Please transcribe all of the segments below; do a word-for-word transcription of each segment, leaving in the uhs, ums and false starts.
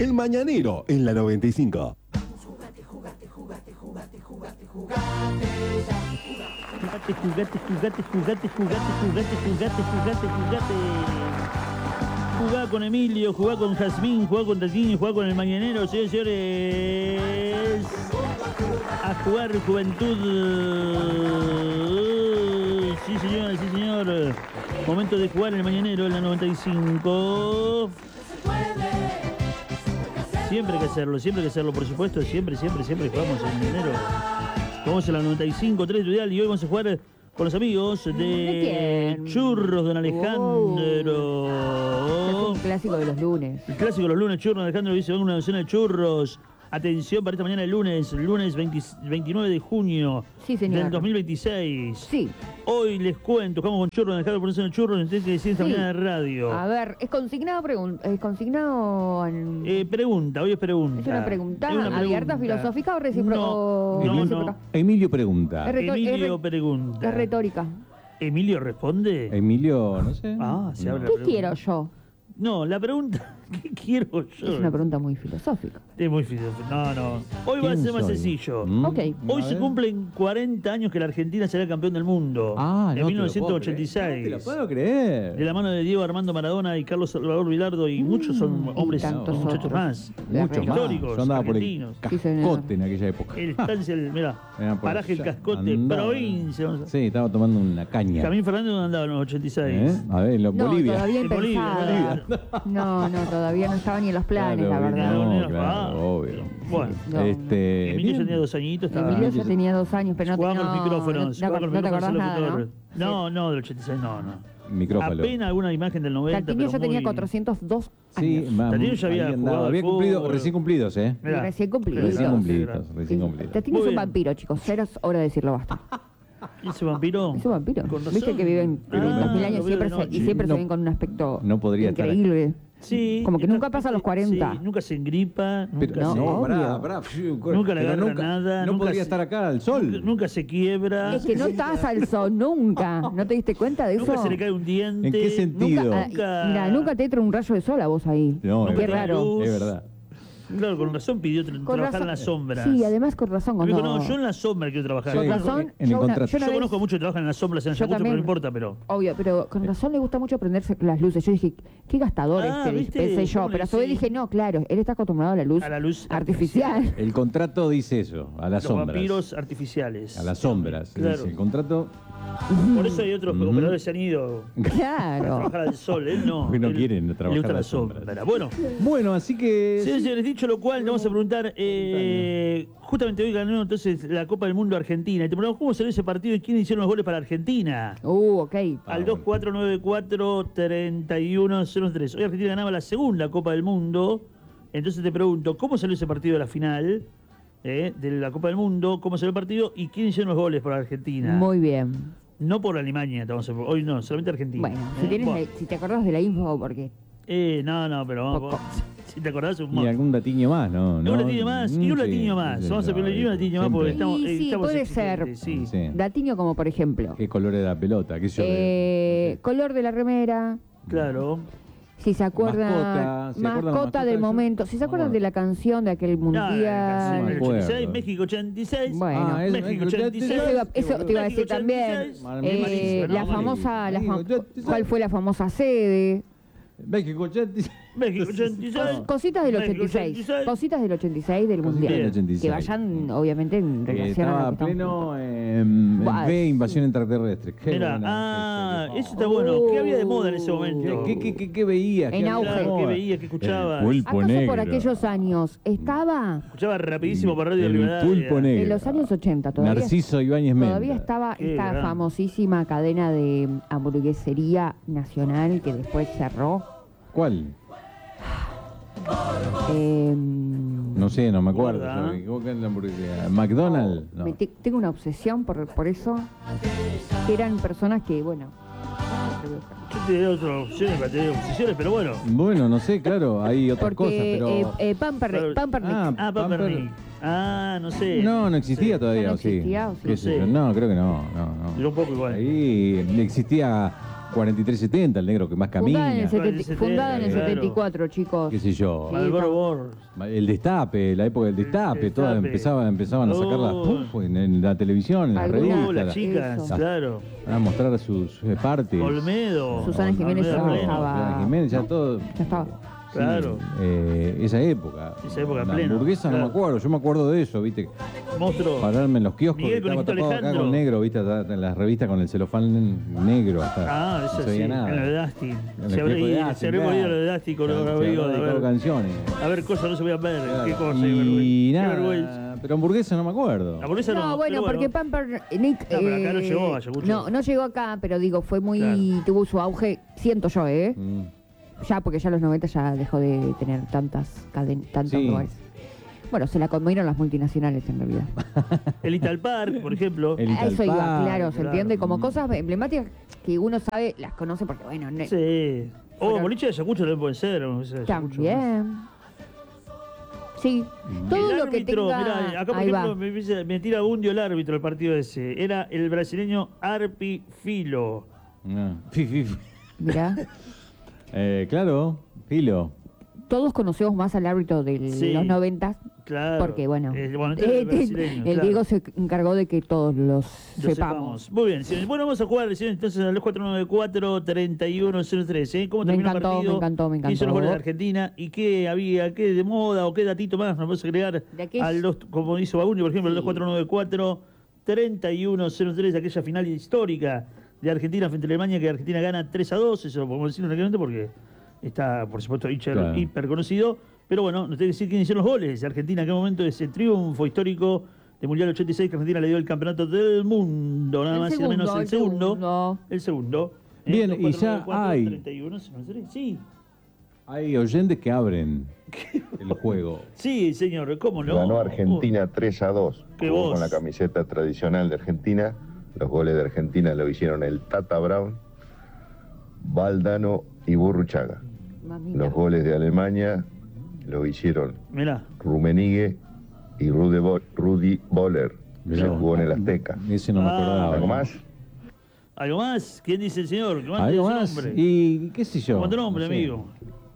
El Mañanero en la noventa y cinco. Jugate, jugate, jugate, jugate, jugate, jugate ya. Jugate, jugate, jugate, jugate, jugate, jugate, jugate, jugate, jugate. Jugá con Emilio, jugá con Jazmín, jugá con Tatiño, jugá con el Mañanero, señores, señores. A jugar juventud. Sí, señor, sí, señor. Momento de jugar el Mañanero en la noventa y cinco. Siempre hay que hacerlo, siempre hay que hacerlo, por supuesto. Siempre, siempre, siempre jugamos el Mañanero. Vamos a la noventa y cinco, tres Estudial, y hoy vamos a jugar con los amigos de, ¿De quién? Churros Don Alejandro. Es un clásico de los lunes. El clásico de los lunes, Churros Don Alejandro dice, vengo una docena de churros. Atención para esta mañana el lunes, lunes veinte, veintinueve de junio Sí, señor. del dos mil veintiséis. Sí. Hoy les cuento, jugamos con Churros Don Alejandro por una docena de churros, y tienen que decir esta Sí. mañana de radio. A ver, es consignado pregun es consignado en- Eh, pregunta, hoy es pregunta. es una pregunta Es una abierta, pregunta. filosófica o recíproca. No, no, no. Emilio pregunta. Es reto- Emilio es re- pregunta. Es retórica. ¿Emilio responde? Emilio, no sé. Ah, se abre la ¿Qué pregunta. quiero yo? No, la pregunta, ¿qué quiero yo? Es una pregunta muy filosófica. Es muy filosófico. No, no. Hoy va a ¿Quién ser más soy? sencillo. ¿Mm? Ok. Hoy A se ver. cumplen cuarenta años que la Argentina será campeón del mundo. Ah, en no mil te lo novecientos ochenta y puedo creer. seis. No te lo puedo creer. De la mano de Diego Armando Maradona y Carlos Salvador Vilardo y muchos son y hombres, tantos muchachos otros. más. Mucho más. Históricos, Yo andaba por el argentinos. Sí, señor. cascote en aquella época. El estancia, el, mirá, Era por paraje el allá. cascote, Andaba. provincia. vamos a- Sí, estaba tomando una caña. Camín Fernández no andaba en los ochenta y seis. ¿Eh? A ver, en los No, Bolivia. todavía En Bolivia, impensado. No, no, todavía no estaba ni en los planes, Claro, la verdad. no, No, claro, ah, obvio. Bueno, No. Este, Emilio ya bien. tenía dos añitos. Estaba, Emilio ya tenía dos años, pero no jugaba tenía. con los micrófonos. No, jugaba no, con no los te acordás micrófonos nada, locutor. ¿no? No, no, del ochenta y seis no, no. Micrófono. Apenas alguna imagen del noventa, Tatiño pero ya tenía muy- cuatrocientos dos Sí, años. ma- Tatiño ya había ahí andaba. jugado al Había cumplido, fútbol. recién cumplidos, ¿eh? Mirá. Recién cumplidos. Recién Mirá. cumplidos, recién Sí. cumplidos. Tatiño Muy es un bien. vampiro, chicos. Cero es hora de decirlo basta. ¿Y ese vampiro? Es un vampiro. Con razón. Viste que viven Ah, dos mil años lo veo siempre de se, noche. y siempre No- se ven con un aspecto no podría estar increíble. Sí. Como que está- nunca pasa los cuarenta. Sí, nunca se engripa, Pero nunca no, se... no, pará, obvio. pará. Nunca le Pero agarra nunca- nada, No nunca podría se- estar acá al sol. Nunca, nunca se quiebra. Es que no estás al sol nunca. ¿No te diste cuenta de eso? Nunca se le cae un diente. ¿En qué sentido? Nunca, ah, Nunca- mira, nunca te entra un rayo de sol a vos ahí. No, es Qué verdad, raro. Es verdad. Claro, con razón pidió tra- Con trabajar razón- en la sombra. Sí, además con razón. Me dijo, Cuando... no, yo en la sombra quiero trabajar. Con Sí. razón, En el yo, una- contrato. yo una Yo vez- conozco mucho que trabajan en las sombras en Yo Ayacucho, pero no también. importa, pero... Obvio, pero con razón le gusta mucho prenderse las luces. Yo dije, qué gastador Ah, este, ¿viste? pensé yo. ¿Cómo le Pero a su vez decís? dije, no, claro, él está acostumbrado a la luz, A la luz artificial. El contrato dice eso, a las Los sombras. vampiros artificiales. A las sombras. Claro. Dice, el contrato Por eso hay otros Ujú. operadores que se han ido a Claro. trabajar al sol. Él no. Porque no Él- quieren le trabajar gusta a la las sombra. sombras. Bueno, Bueno, así que. señores, señores, dicho lo cual, le vamos a preguntar. eh, justamente hoy ganó entonces la Copa del Mundo Argentina. Y te preguntamos cómo salió ese partido y quiénes hicieron los goles para Argentina. Uh, ok. Ah, Al dos cuatro nueve cuatro tres uno cero tres. Hoy Argentina ganaba la segunda Copa del Mundo. Entonces te pregunto, ¿cómo salió ese partido de la final eh, de la Copa del Mundo? ¿Cómo salió el partido? ¿Y quiénes hicieron los goles para Argentina? Muy bien. No por Alemania, te vamos a hoy no, solamente Argentina. Bueno, si, Eh, tienes bueno. la- si te acordás de la info, porque Eh, no, no, pero vamos, Poco. vamos. Si te acordás, un Y montón. algún datiño más, ¿no? Un ¿No? latiño más, y un Mm, latiño sí, más. sí, Vamos a señor, pedirle un latiño más porque siempre. estamos, Sí, eh, sí, estamos puede exigentes, ser. Sí. Sí. datiño como por ejemplo, ¿Qué color era la pelota? ¿Qué sé yo? eh, No sé. color de la remera, Claro. si se acuerdan, Mascota, ¿se acuerdan la mascota mascota del de eso? momento, si se acuerdan Ah, de la canción de aquel No, mundial. en el me acuerdo. ochenta y seis, México ochenta y seis. Bueno. Ah, eso, México México ochenta y seis. Eso, iba- eso te iba a decir México también. ochenta y seis. Eh, ¿no? la famosa, la fam- México ochenta y seis. ¿cuál fue la famosa sede? México ochenta y seis. México ochenta y seis. Cos- cositas del México ochenta y seis. ochenta y seis. Cositas del ochenta y seis del Cositas mundial. del ochenta y seis. Que vayan, obviamente, en Eh, relación a estaba lo que pleno eh, Buah. B, invasión extraterrestre. Qué Mirá, buena, ah, qué- qué- eso está bueno. ¿Qué había de moda en ese momento? ¿Qué, qué, qué, qué veías? En ¿Qué auge. había de Claro, ¿qué moda? veías? ¿Qué escuchabas? El pulpo ¿Acaso negro. por aquellos años estaba Escuchaba rapidísimo por Radio El Rivadavia. pulpo negro. en los años ochenta? Todavía, Narciso Ibáñez Menda. todavía estaba Qué esta gran. famosísima cadena de hamburguesería nacional que después cerró. ¿Cuál? Eh, No sé, no me acuerdo. Guarda. ¿Sabes? ¿Cómo que es la hamburguesa? ¿McDonald's? No. me te- tengo una obsesión por, por eso, que eran personas que, bueno, Yo te doy otras opciones para tener obsesiones, pero bueno. Bueno, no sé, claro, hay otras porque cosas, pero... eh, eh, Pampernick, Claro. Pampernick. Ah, Ah, Pamper- Pampernick. Ah, no sé. No, no existía Sí. todavía, ¿Ya no ¿o sí? existía o sí? ¿Qué No sé sé. yo? No, creo que no, no, no. Yo un poco igual. Ahí existía cuarenta y tres setenta, el negro que más Fundada en camina. el, setenta setenta, fundada en el claro. setenta y cuatro, chicos. Qué sé yo. Sí. Malboro Bor. El destape, la época del destape, El todas Destape. empezaban, empezaban a sacar las Oh. puf, en, en la televisión, en la Alguna- revista. Uh, las chicas, Eso. claro. A mostrar sus, sus partes. Olmedo. Susana Jiménez Olmedo ya pleno. estaba- Susana Jiménez, ya todo. Ya estaba. Sí, Claro. eh, esa época. Esa época la plena, hamburguesa no claro. me acuerdo, yo me acuerdo de eso, viste. Monstruo. Pararme en los kioscos, Miguel que estaba Conejito tapado acá Alejandro. con negro, viste, en las revistas con el celofán negro. Hasta, Ah, no eso se sí, veía en nada. lo de Dusty. En el Se habrá kiosco de ido, Dusty, se habrá claro. ido lo de Dusty con los Se amigos. habrá A dedicado ver, canciones. a ver, cosas no se podían ver. Claro. Qué cosa, qué y vergüenza. Qué vergüenza. nada, pero hamburguesa no me acuerdo. La hamburguesa No, no, bueno, pero porque Pamper Nick. pero acá no eh, llegó a Ayacucho. No, no llegó acá, pero digo, fue muy. Claro. Tuvo su auge, siento yo, ¿eh? Mm. Ya, porque ya en los noventa ya dejó de tener tantas cadenas, tantos Sí. lugares. Bueno, se la comieron las multinacionales en realidad. El Ital Park, por ejemplo. El A eso iba, Italpar, claro, se claro. entiende como Mm. cosas emblemáticas que uno sabe, las conoce porque, bueno, ne- Sí. O Bueno. boliche de Ayacucho también puede ser. o ese de Ayacucho. también. Sí, todo El lo que árbitro, tenga. mirá, acá por Ahí ejemplo va. me, dice- me tira bundio el árbitro del partido ese. Era el brasileño Arpi Filo. Ah, fi, fi, fi. Mirá. Eh, claro, Filo. Todos conocemos más al árbitro de Sí. los noventas, Claro. porque, bueno, Eh, bueno, este era el eh, brasileño, el claro. Diego se encargó de que todos los Lo sepamos. Muy bien, señores. Bueno, vamos a jugar señores, entonces al cuatro nueve cuatro, tres uno cero tres. ¿eh? ¿Cómo Me terminó el encantó, partido? me encantó, me ¿Quién hizo los encantó. goles de Argentina? ¿Y qué había? ¿Qué de moda o qué datito más nos vamos a agregar? ¿De qué? Al dos, como hizo Bauni, por ejemplo, el Sí. dos cuatro nueve cuatro, tres uno cero tres, aquella final histórica de Argentina frente a Alemania, que Argentina gana tres a dos, eso lo podemos decir tranquilamente porque está, por supuesto, hiper, Claro. hiper conocido. Pero bueno, nos tiene que decir quién hicieron los goles de Argentina, en qué momento de ese triunfo histórico de Mundial ochenta y seis que Argentina le dio el campeonato del mundo, nada El más y nada menos, segundo, el el segundo. segundo. El segundo. ¿eh? Bien, dos, y cuatro, ya nueve, cuatro, hay. treinta y uno, cero tres. Sí, Hay oyentes que abren el juego. sí, señor, ¿cómo no? Ganó Argentina tres a dos. Qué Jugó voz. con la camiseta tradicional de Argentina. Los goles de Argentina lo hicieron el Tata Brown, Valdano y Burruchaga. Mamita. Los goles de Alemania lo hicieron Oh, mirá, Rummenigge y Rudy, Bo- Rudy Boller. Se Mirá. jugó en el Azteca. Ese no me Ah, acordaba. ¿Algo más? ¿algo más? ¿Quién dice el señor? ¿Qué más ¿Algo dice más? su nombre? Y qué sé yo. ¿Cómo tu nombre, no sé. amigo?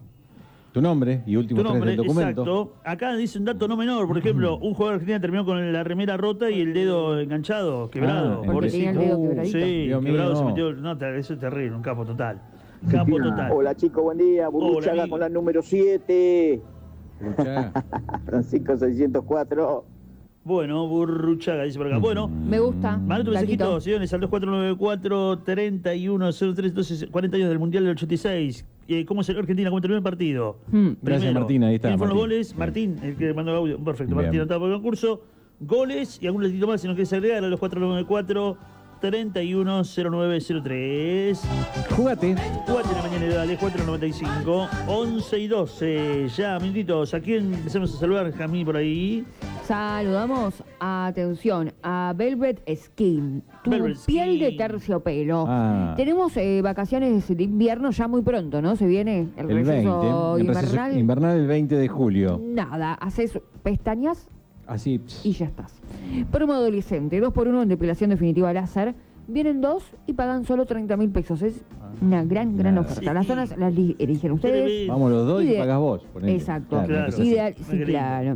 Tu nombre y último Tu tres nombre, del documento. exacto. Acá dice un dato no menor, por ejemplo, un jugador de Argentina terminó con la remera rota y el dedo enganchado, quebrado. Ah, porque tenía el pobrecito. dedo quebradito. Sí, Dios mío, quebrado se no. metió. No, te- eso es terrible, un capo total. Capo total. Hola chicos, buen día. Hola, Burruchaga amigo. con la número siete. Lucha. Francisco seiscientos cuatro. Bueno, Burruchaga dice por acá. Bueno, Me gusta. manda tu Taquito. mensajito, señores, al dos cuatro nueve cuatro, tres uno cero tres, entonces cuarenta años del Mundial del ochenta y seis. Eh, ¿Cómo salió Argentina? ¿Cómo terminó el partido? Hmm. Gracias, Primero, Martín, ahí está, ¿Quiénes fueron los Martín. goles? Sí. Martín, el que mandó el audio. Perfecto, Bien. Martín anotado por el concurso. Goles y algún datito más si nos quieres agregar a los cuatro nueve cuatro, tres uno cero nueve cero tres. Jugate. cuatro de la mañana de Dale, cuatro noventa y cinco, once y doce. Ya, minutitos. ¿A quién empezamos a saludar, Jamí, por ahí? Saludamos, atención, a Velvet Skin, tu Velvet piel Skin. de terciopelo. Ah. Tenemos eh, vacaciones de invierno ya muy pronto, ¿no? Se viene el, El veinte. receso el receso invernal. invernal el veinte de julio. Nada, haces pestañas Así. y ya estás. Promo adolescente, dos por uno en depilación definitiva láser. Vienen dos y pagan solo treinta mil pesos. Es una gran, gran Nada. oferta. Sí. Las zonas las li- eligen ustedes. Vamos los dos y Ide- pagas vos. ponele. Exacto. Claro. empezás así. Ideal, Qué sí, lindo. claro.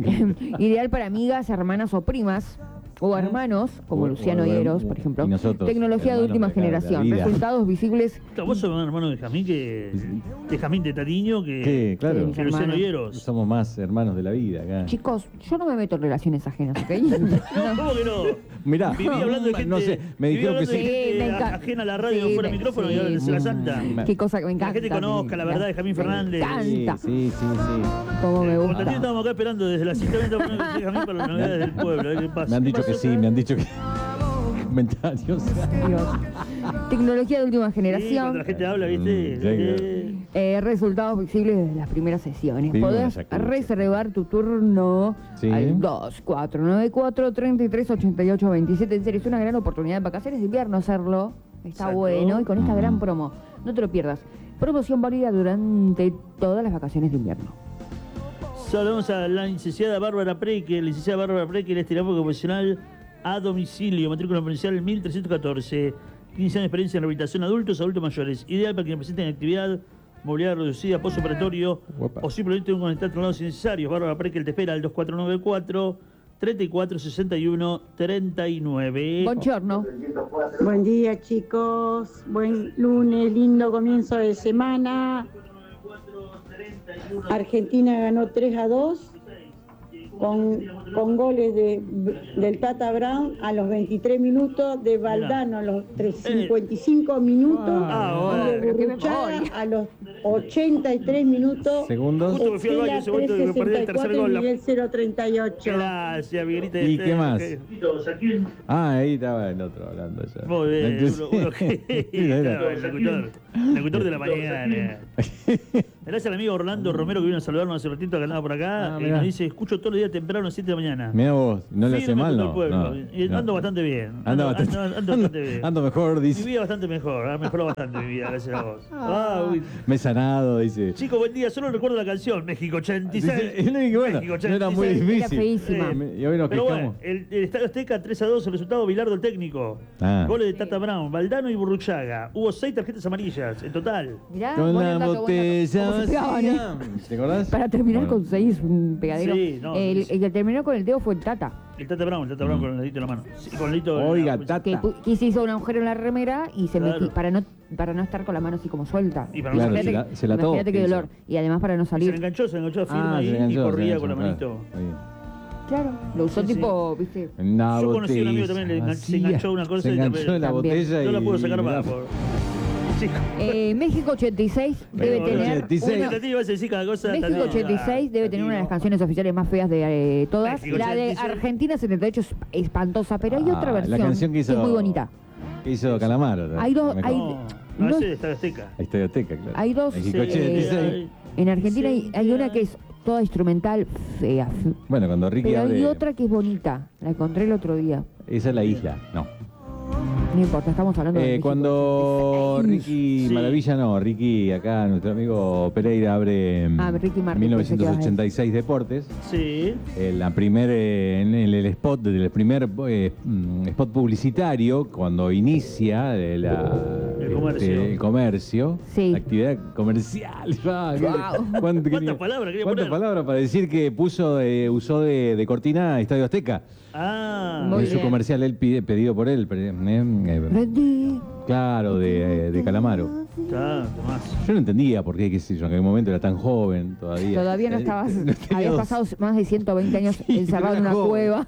Ideal para amigas, hermanas o primas. O hermanos, como O- Luciano o- y Eros, o- por ejemplo. y nosotros, Tecnología de hermanos última de la- de la generación. vida. Resultados visibles. Claro, vos sos un hermano de Jamín que. de Jamín de Tariño que. Sí, claro. Sí, que Luciano hermano. Hieros. Somos más hermanos de la vida acá. Chicos, yo no me meto en relaciones ajenas, ¿ok? ¿Cómo que no? Mirá, Viví hablando de gente. no sé, me viví dijeron que hablando de sí. gente Sí, me a- enca- ajena a la radio sí, fuera de me- micrófono sí. y ahora se la santa. Mm, Qué cosa que me Que la encanta. gente conozca la verdad de Jamín Fernández. Me encanta. Sí, sí, sí, sí. Como me Como gusta. Tatiana estábamos acá esperando desde las siete de la mañana que llegue Jamín para las novedades del pueblo. ¿eh? ¿Qué pasa? Me han dicho que sí, me han dicho que. Comentarios. Dios. Tecnología de última Sí, cuando la generación. gente habla, ¿viste? Mm, sí, Eh, Eh, resultados visibles desde las primeras sesiones. Vivimos en Podés Ayacucho. reservar tu turno Sí. al dos cuatro nueve cuatro, tres tres ocho ocho dos siete. En serio, es una gran oportunidad de vacaciones de invierno hacerlo. Está Exacto. bueno. Y con esta Mm. gran promo, no te lo pierdas. Promoción válida durante todas las vacaciones de invierno. Saludamos a la licenciada Bárbara Preque, licenciada Bárbara Preque, el estiramento profesional a domicilio, matrícula provincial mil trescientos catorce. quince años de experiencia en rehabilitación de adultos, adultos mayores. Ideal para quienes presenten actividad, movilidad reducida, postoperatorio Uepa. o simplemente un conectar traslados innecesarios. Bárbara Prekel te espera al dos cuatro nueve cuatro, treinta y cuatro, sesenta y uno, treinta y nueve. Buongiorno. Buen día, chicos. Buen lunes, lindo comienzo de semana. Argentina ganó tres a dos con, con goles de, del Tata Brown a los veintitrés minutos, de Valdano a los cincuenta y cinco minutos Ah, y de bueno, qué Burruchaga memoria. a los ochenta y tres minutos. Segundos. Justo me fui al baño ese momento que me perdí el tercer gol. y Miguel cero treinta y ocho. Gracias, Miguelita. ¿Y qué más? Saqué- Ah, ahí estaba el otro hablando ya. Muy bien, Entonces- uno, uno que... Era. No, el locutor, el locutor de la mañana. Gracias al amigo Orlando Romero que vino a saludarnos hace ratito que andaba por acá. Ah, y mirá. nos dice, escucho todos los días temprano a las siete de la mañana. Mirá vos, no le hace Firme mal, con ¿no? todo el pueblo. No, Y no. ando bastante bien. Anda Ando, bastante, ando- ando bastante bien. ando mejor, Mi dice. vida bastante mejor, ha mejorado bastante mi vida, gracias a vos. Ah, uy. Me he sanado, dice. Chicos, buen día. Solo recuerdo la canción México ochenta y seis. Dice, no, y bueno, México no era muy ochenta y seis. difícil. Era feísima. Eh, Y hoy nos Pero quejamos. bueno, el, el Estadio Azteca tres a dos, el resultado Bilardo el técnico. Ah. Goles de Tata Brown, Valdano y Burruchaga. Hubo seis tarjetas amarillas en total. Mirá, Con buen la dato, buen dato. botella ¿Cómo se pegaban, eh? vacía. ¿Te acordás? Para terminar Bueno. con seis, un pegadero. Sí, no, el, sí. el que terminó con el dedo fue el Tata, El Tata Brown, el Tata Brown con el dedito en la mano. Sí, con el dedito en Oiga, la- Tata. que, pu- que se hizo un agujero en la remera y se Claro. metió para no para no estar con la mano así como suelta. Y para no Claro, salir. se la, se la ató. Imagínate qué dolor. Y además para no Se le salir. enganchó, se le enganchó firme Ah, ahí se enganchó, y se corría enganchó, con la claro. manito. Está bien. Claro, lo usó Sí, sí. tipo, viste. Una Yo conocí a un amigo botella también, le engan- se vacía. enganchó una cosa Se y enganchó también- en la también. botella y... No la pudo sacar más. mirá. Por... Sí. Eh, México ochenta y seis debe Bueno, tener ochenta y seis. una- Tati, ibas a decir cada cosa. México Tati, ochenta y seis debe Tati, tener una de las no. canciones oficiales más feas de eh, todas. México La de ochenta y seis. Argentina setenta y ocho es espantosa, pero hay Ah, otra la versión canción que hizo- es muy bonita. ¿Qué hizo Calamaro? Hay dos- Mejor. hay- No, no, no- ese de Estadio Azteca. Ahí está Azteca, claro. Hay dos. México Sí, ochenta y seis. hay- En Argentina hay, hay una que es toda instrumental fea, fe- Bueno, cuando Ricky pero hay abre... otra que es bonita. La encontré el otro día. Esa es la isla, no. No importa, estamos hablando de Eh, México cuando ochenta y seis. Ricky Sí. Maravilla, no, Ricky, acá nuestro amigo Pereira abre mm, Ah, Ricky Martin, mil pensé que novecientos ibas a ochenta y seis Deportes. Sí. Eh, la primer, eh, en el, el spot del primer eh, mm, spot publicitario, cuando inicia eh, la, El comercio. el comercio, Sí. la actividad comercial. Ah, qué- Guau. ¿cuánto- ¿Cuántas palabras quería ¿Cuántas poner? palabras para decir que puso, eh, usó de, de cortina Estadio Azteca? Ah. Muy en su bien. comercial, él pide, pedido por él. pre- eh, eh, Rendí. claro, de, eh, de Calamaro. Está, Tomás. Yo no entendía por qué, qué sé yo, en aquel momento era tan joven todavía. Todavía no Eh, estabas. no tenía Habías dos- pasado más de ciento veinte años Sí, encerrado en era una joven. cueva.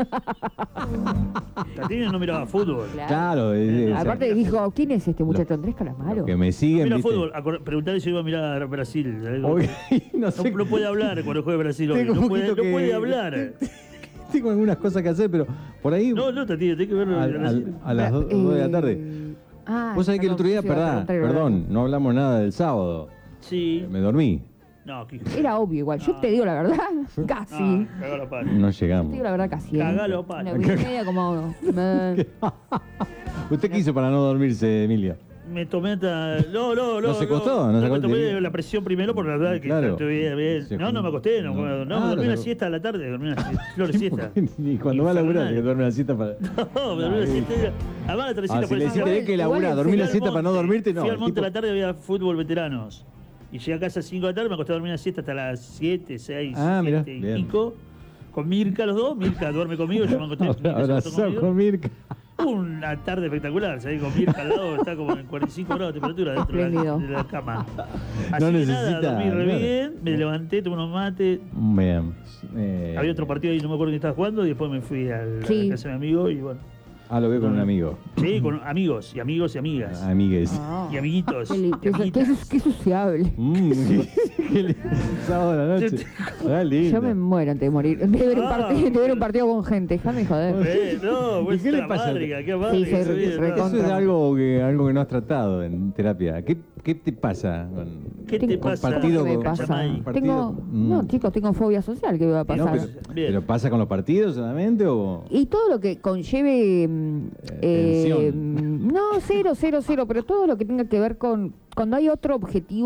Tatini no miraba fútbol. Claro, eh, eh, Aparte o sea, dijo, ¿quién es este muchacho? Andrés Calamaro. los que me siguen. Mira ¿viste? fútbol. Acor- Preguntale si iba a mirar Brasil. ¿sabes? Hoy, no No, sé. no puede hablar cuando juegue Brasil hoy. Tengo No un puede, poquito no que- puede hablar. Tengo algunas cosas que hacer, pero por ahí. No, no, Tatini, tenés que verlo. al- al- a las dos Eh, de la tarde. Ah, Vos sabés que el otro día, perdón, sí, iba a perdón, preguntar, perdón, no hablamos nada del sábado. Sí. Me dormí. No, que... Era obvio igual. Yo te digo la verdad, casi. Ah, cagá la pata. No Te llegamos. digo la verdad, casi. ¿eh? Cagalo a palo. Una vida y media como... me- ¿Usted qué hizo para no dormirse, Emilia? Me tomé hasta... No, no, no. ¿No se acostó? ¿No se me acostó? tomé la presión primero por la verdad que Claro. estuve bien, bien. Se No, no me acosté. No, no. no, no Ah, me dormí no una se- siesta a la tarde. Dormí una siesta. Flor siesta. Y cuando va a laburar, Infernal. que duerme la cita para. No, me dormí una siesta. Además la tardecita Ah, si por le el decís sábado. tenés que Igual laburar, el dormir la Fui al siesta para no monte, dormirte, no. Fui al el monte tipo- a la tarde, había fútbol veteranos. Y llegué a casa a las cinco de la tarde, me acosté a dormir una siesta hasta las siete, seis, Ah, mirá, siete y bien. pico. Con Mirka los dos. Mirka duerme conmigo, yo me acosté. Mirka se acostó Abrazado conmigo. con Mirka. Una tarde espectacular, ¿sabés? Con Mirka al lado, está como en cuarenta y cinco grados de temperatura dentro de la, Espléndido. de la cama. Así No que necesita, nada, dormí re claro. bien, me levanté, tomé unos mates. Bien. Eh, Había otro partido ahí, no me acuerdo quién estaba jugando, y después me fui al, Sí. a la casa de mi amigo y bueno. Ah, lo veo con un amigo. Sí, con amigos, y amigos y amigas. Amigues. Ah. Y amiguitos. Qué, li- y qué, qué, amiguitas. su- qué sociable. Mm, qué lindo. Sábado a la noche. Ah, lindo. Yo me muero antes de morir. De ver un, Ah. partido, de ver un partido con gente. Déjame joder. Eh, no, pues ¿Y qué le la pasa? amarga, qué amarga. Sí, soy esa re- vida, re no. Eso es contra. algo que, algo que no has tratado en terapia. ¿Qué, qué te pasa? Con, ¿Qué te Tengo- pasa? partido ¿Qué me con- pasa? Cachamay? partido- Tengo, Mm. no, chicos, tengo fobia social. ¿Qué me va a No, pasar? pero, Bien. pero pasa con los partidos solamente o Y todo lo que conlleve... mm, eh, tensión. mm, no, cero, cero, cero, pero todo lo que tenga que ver con... Cuando hay otro objetivo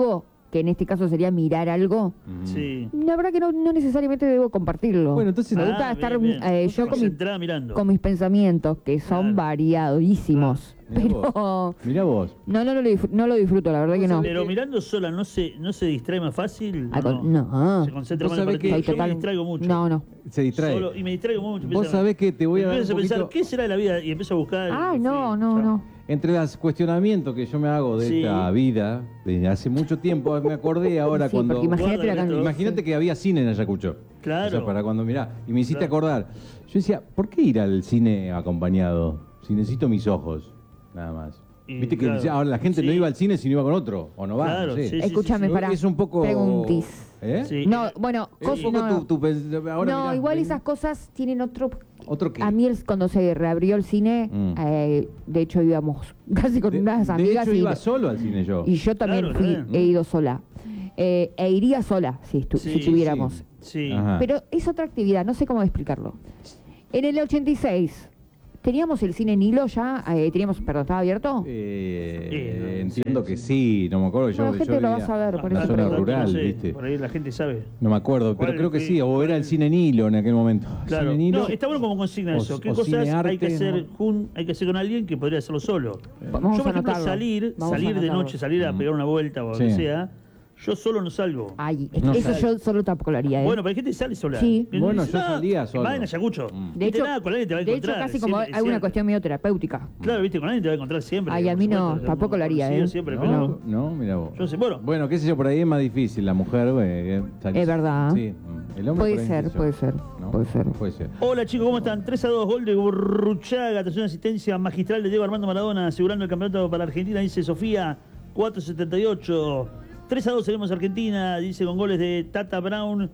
que en este caso sería mirar algo, Sí. la verdad que no, no necesariamente debo compartirlo. Bueno, entonces- me gusta Ah, estar bien, bien. eh, Vos yo estás con, mi- concentrada mirando. con mis pensamientos, que son Claro. variadísimos. Mirá Pero vos. Mirá vos. no, no, lo disfr- no lo disfruto, la verdad que no. Pero mirando sola, ¿no se, no se distrae más fácil? Al ¿O con- no. Se concentra Vos más en el sabés que- partido. Soy Yo me total- distraigo mucho. No, no. Se distrae. Solo- y me distraigo mucho. Vos empiezo- sabés que te voy a dar empiezo un a pensar, poquito- ¿qué será de la vida? Y empiezo a buscar. Ah, y- no, sí, no, chao. no. Entre los cuestionamientos que yo me hago de Sí. esta vida, desde hace mucho tiempo, me acordé ahora Sí, cuando... porque imagínate Guarda la esto. cantidad. Imagínate que había cine en Ayacucho. Claro. O sea, para cuando mirá. Y me hiciste Claro. acordar. Yo decía, ¿por qué ir al cine acompañado? Si necesito mis ojos, nada más. Y Viste que claro. decía, ahora la gente Sí. no iba al cine si no iba con otro. O no va. Claro, no sé. sí, sí, Escúchame, sí, pará. Es un poco... Preguntis. ¿Eh? Sí. No, bueno, Es cos- un poco no, tu, tu pens- ahora no, mirá, igual ven. esas cosas tienen otro... ¿Otro qué? A mí el- cuando se reabrió el cine, Mm. eh, de hecho íbamos casi con De, unas de amigas hecho, y, iba solo al cine yo. y yo también Claro, fui, re. he ido sola. Eh, e iría sola si, estu- Sí, si tuviéramos. Sí. Ajá. Pero es otra actividad, no sé cómo explicarlo. En el ochenta y seis, ¿teníamos el cine Nilo ya? Eh, teníamos, perdón, ¿estaba abierto? Eh, Sí, no, entiendo sí, que sí. sí, no me acuerdo. Yo, Bueno, la gente yo lo vivía va a saber, por en la eso zona pregunto. rural, no sé, ¿viste? Por ahí la gente sabe. No me acuerdo, pero ¿Cuál- creo que qué- sí, o cuál- era el cine Nilo en aquel momento. Claro. Cine Nilo. No, está bueno como consigna O- eso. ¿Qué o cosas cinearte, hay que hacer ¿no? jun- hay que hacer con alguien que podría hacerlo solo? Vamos yo, por a ejemplo, anotarlo. salir, Vamos a salir de anotarlo. noche, salir a pegar una vuelta o lo que Sí. sea, yo solo no salgo. Ay, es- No eso sé. yo solo tampoco lo haría, ¿eh? Bueno, pero hay gente que sale sola. Sí. Que Bueno, dice, yo "Ah, salía solo". Va en Ayacucho. Mm. de hecho, nada, con alguien te va a de hecho, encontrar. casi como siempre, hay una siempre. cuestión medio terapéutica. Claro, viste, con alguien te va a encontrar siempre. Ay, a por mí no, supuesto, tampoco lo haría, conocido ¿eh? Siempre, No, pero no, mira vos. yo no sé, bueno. Bueno, qué sé yo, por ahí es más difícil. La mujer, eh, salir- Es verdad. Sí, el hombre Puede por ahí, ser, qué sé yo. puede ser, ¿No? puede ser. Puede ser. Hola chicos, ¿cómo están? tres a dos, gol de Burruchaga, tras una asistencia magistral de Diego Armando Maradona, asegurando el campeonato para Argentina, dice Sofía, cuatro setenta y ocho. tres a dos seguimos Argentina, dice con goles de Tata Brown,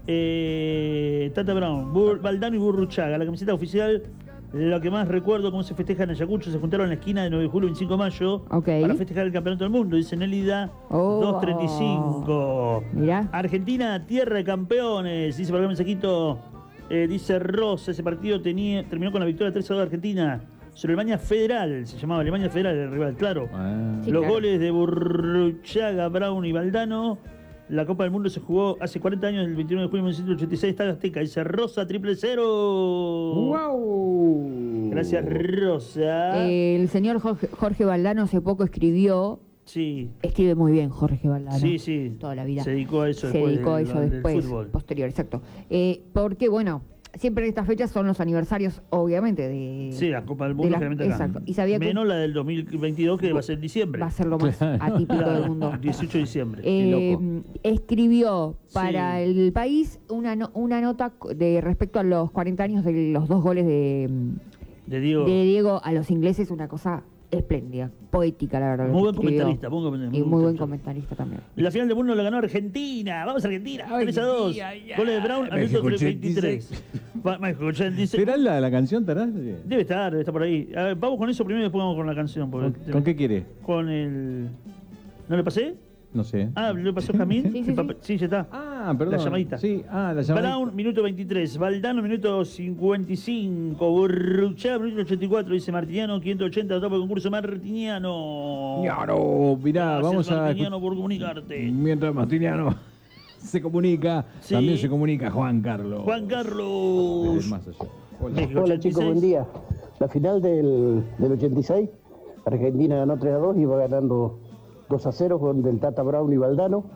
eh, Tata Brown, Bur- Valdano y Burruchaga. La camiseta oficial, lo que más recuerdo cómo se festeja en Ayacucho, se juntaron en la esquina de nueve de julio y veinticinco de mayo Ok. para festejar el campeonato del mundo, dice Nélida, Oh. dos treinta y cinco. Mirá. Argentina, tierra de campeones, dice por acá un mensajito, eh, dice Ross, ese partido tenía, terminó con la victoria tres a dos de Argentina sobre Alemania Federal, se llamaba Alemania Federal el rival, claro. Ah. Sí, Los claro. goles de Burruchaga, Brown y Valdano. La Copa del Mundo se jugó hace cuarenta años, el veintiuno de junio de mil novecientos ochenta y seis, Estadio Azteca, dice Rosa, triple cero. ¡Wow! Gracias, Rosa. Eh, el señor Jorge, Jorge Valdano hace poco escribió, sí, escribe muy bien Jorge Valdano. sí, sí. Toda la vida. Se dedicó a eso Se después dedicó a del- eso del después, fútbol. posterior, exacto. Eh, porque, bueno, siempre en estas fechas son los aniversarios, obviamente, de... Sí, la Copa del de Mundo la- generalmente acá. Exacto. Y sabía que Menos la del dos mil veintidós que va a ser en diciembre. va a ser lo más atípico Claro, del mundo. dieciocho de diciembre. Eh, loco. escribió para Sí. el país una, no- una nota de respecto a los cuarenta años de los dos goles de, de Diego. de Diego a los ingleses, una cosa espléndida, poética, la verdad. lo Muy que buen escribió. comentarista, buen comentarista, Y muy muy buen muchacho. comentarista también. La final del mundo la ganó Argentina. Vamos Argentina. tres a dos. Goles de Brown al México minuto ochenta y seis. veintitrés. Va- México ochenta y seis. ¿Será la, la canción, Tarás? Debe estar, debe estar por ahí. A ver, vamos con eso primero y después vamos con la canción. porque- ¿Con, con qué quiere? Con el... ¿No le pasé? No sé. Ah, ¿le pasó Jamín? Sí, sí, El papel- sí, ya está. Ah, perdón. La llamadita. Sí, ah, la llamadita. Brown, minuto veintitrés. Valdano, minuto cincuenta y cinco. Burruchaga, minuto ochenta y cuatro. Dice Martiniano, quinientos ochenta. Topo de concurso Martiniano. Claro, mirá, Gracias, vamos a... Martiniano, por comunicarte. Mientras Martiniano se comunica, Sí. también se comunica Juan Carlos. Juan Carlos. Eh, más allá. Hola. México Hola ochenta y chicos, seis. buen día. La final del, del ochenta y seis, Argentina ganó tres a dos y va ganando dos a cero con del Tata Brown y Valdano.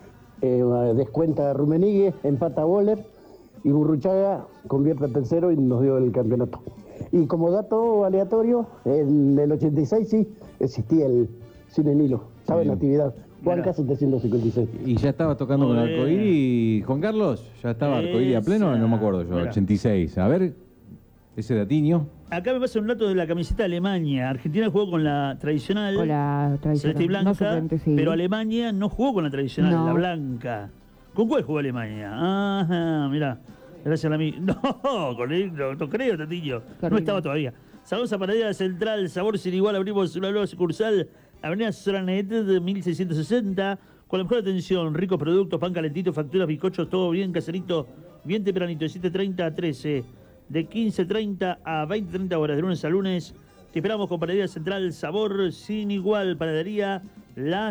Eh, descuenta a Rummenigge, empata a Boller y Burruchaga convierte al tercero y nos dio el campeonato. Y como dato aleatorio, en el ochenta y seis sí existía el Cine Nilo, estaba en Bien. actividad. Mirá. Juanca setecientos cincuenta y seis. Y ya estaba tocando Muy con bien. Arcoíris. Juan Carlos, ya estaba Arcoíris a pleno, Esa. no me acuerdo yo, Mirá. ochenta y seis. A ver, ese datiño. Acá me pasa un dato de la camiseta de Alemania. Argentina jugó con la tradicional, Con la celeste y tradicional. blanca, No suplente, sí. pero Alemania no jugó con la tradicional, No. la blanca. ¿Con cuál jugó Alemania? Ajá, mirá. Gracias a mí. No, con él, no, no creo, Tatillo. Qué No horrible. estaba todavía. Saludos a Paradera Central, sabor sin igual. Abrimos una nueva sucursal, Avenida Soranet de mil seiscientos sesenta. Con la mejor atención, ricos productos, pan calentito, facturas, bizcochos, todo bien caserito, bien tempranito, de siete treinta a trece, de quince treinta a veinte treinta horas, de lunes a lunes. Te esperamos con Panadería Central, sabor sin igual, panadería La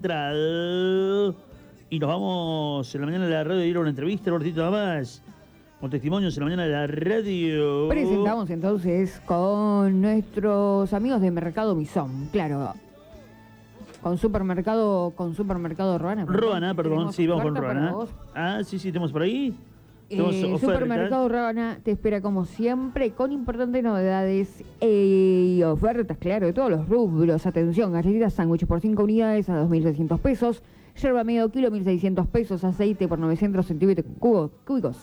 Central. Y nos vamos en la mañana de la radio a ir a una entrevista, un ratito nada más. Con testimonios en la mañana de la radio. Presentamos entonces con nuestros amigos de Mercado Misón, claro. Con supermercado, con supermercado Roana. Roana, perdón, sí, vamos con oferta para Roana. vos. Ah, sí, sí, tenemos por ahí. Tenemos Eh, ofertas. supermercado Roana te espera como siempre con importantes novedades eh, y ofertas, claro, de todos los rubros. Atención, galletitas sándwiches por cinco unidades a dos mil seiscientos pesos. Yerba medio kilo, mil seiscientos pesos. Aceite por novecientos centímetros cubo- cúbicos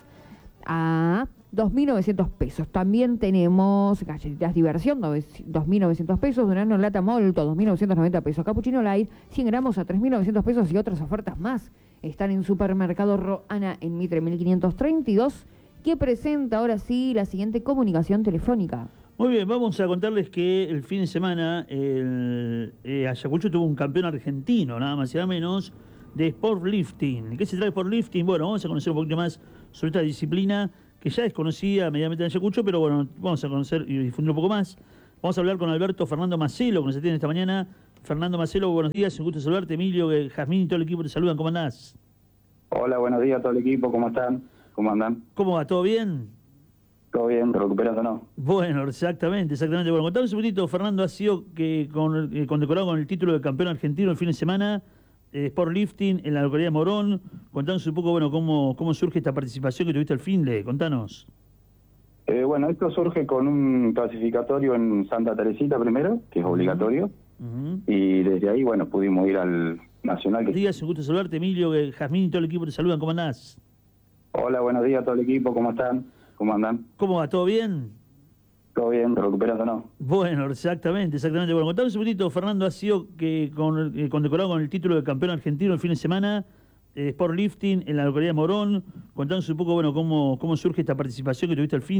a dos mil novecientos pesos. También tenemos galletitas diversión, dos mil novecientos pesos. Durazno lata molto, dos mil novecientos noventa pesos. Capuchino light, cien gramos a tres mil novecientos pesos. Y otras ofertas más están en Supermercado Roana en Mitre mil quinientos treinta y dos, que presenta ahora sí la siguiente comunicación telefónica. Muy bien, vamos a contarles que el fin de semana el, eh, Ayacucho tuvo un campeón argentino, nada más y nada menos, de Sportlifting. ¿De qué se trata de Sportlifting? Bueno, vamos a conocer un poquito más sobre esta disciplina que ya es conocida medianamente en Ayacucho, pero bueno, vamos a conocer y difundir un poco más. Vamos a hablar con Alberto Fernando Macelo, que nos atiende esta mañana. Fernando Macelo, buenos días, un gusto saludarte. Emilio, eh, Jazmín y todo el equipo te saludan, ¿cómo andás? Hola, buenos días a todo el equipo, ¿cómo están? ¿Cómo andan? ¿Cómo va? ¿Todo bien? ¿Todo bien? ¿Recuperando o no? Bueno, exactamente, exactamente. Bueno, contanos un poquito, Fernando, ha sido que con, eh, condecorado con el título de campeón argentino el fin de semana, eh, Sportlifting en la localidad de Morón. Contanos un poco, bueno, cómo, cómo surge esta participación que tuviste al fin de, contanos. Eh, bueno, esto surge con un clasificatorio en Santa Teresita primero, que es obligatorio, Uh-huh. y desde ahí, bueno, pudimos ir al Nacional. Buenos Que... días, un gusto saludarte, Emilio, eh, Jazmín y todo el equipo te saludan, ¿cómo andás? Hola, buenos días a todo el equipo, ¿cómo están? ¿Cómo andan? ¿Cómo va? ¿Todo bien? ¿Todo bien? ¿Recuperando o no? Bueno, exactamente, exactamente. Bueno, contanos un poquito, Fernando, ha sido que con, eh, condecorado con el título de campeón argentino el fin de semana, eh, Sportlifting en la localidad de Morón. Contanos un poco, bueno, cómo, cómo surge esta participación que tuviste al fin.